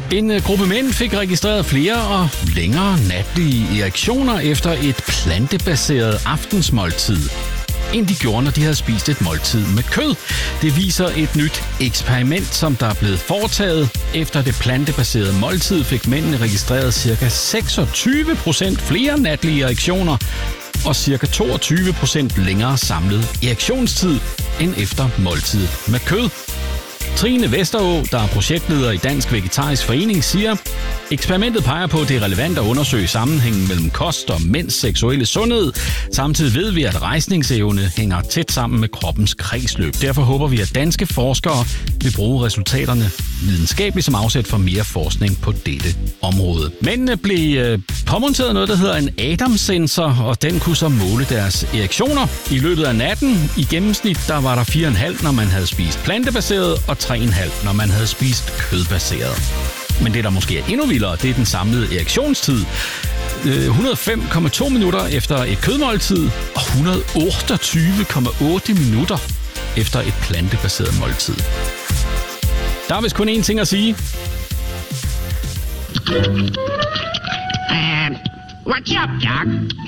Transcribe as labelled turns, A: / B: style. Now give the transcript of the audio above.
A: En gruppe mænd fik registreret flere og længere natlige erektioner efter et plantebaseret aftensmåltid, end de gjorde, når de havde spist et måltid med kød. Det viser et nyt eksperiment, som der er blevet foretaget. Efter det plantebaserede måltid fik mændene registreret ca. 26% flere natlige erektioner og ca. 22% længere samlet erektionstid end efter måltidet med kød. Trine Vesterå, der er projektleder i Dansk Vegetarisk Forening, siger, eksperimentet peger på, at det er relevant at undersøge sammenhængen mellem kost og mænds seksuelle sundhed. Samtidig ved vi, at rejsningsevne hænger tæt sammen med kroppens kredsløb. Derfor håber vi, at danske forskere vil bruge resultaterne videnskabeligt som afsæt for mere forskning på dette område. Mændene blev påmonteret noget, der hedder en Adams-sensor, og den kunne så måle deres erektioner. I løbet af natten, i gennemsnit, der var der 4,5, når man havde spist plantebaseret, og 3,5, når man havde spist kødbaseret. Men det, der måske er endnu vildere, det er den samlede erektionstid. 105,2 minutter efter et kødmåltid, og 128,8 minutter efter et plantebaseret måltid. Der er vist kun én ting at sige.
B: What's up, Doc?